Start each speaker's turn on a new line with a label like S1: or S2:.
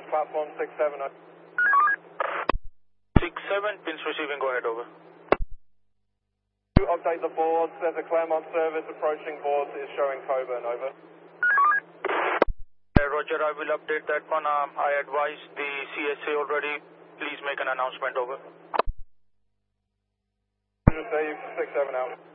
S1: platform 67.
S2: 67, pins receiving, go ahead, over.
S1: To update the boards, there's a Claremont service approaching boards, is showing Coburn, over.
S2: Roger, I will update that one. I advised the CSA already. Please make an announcement, over.
S1: Receive 67 out.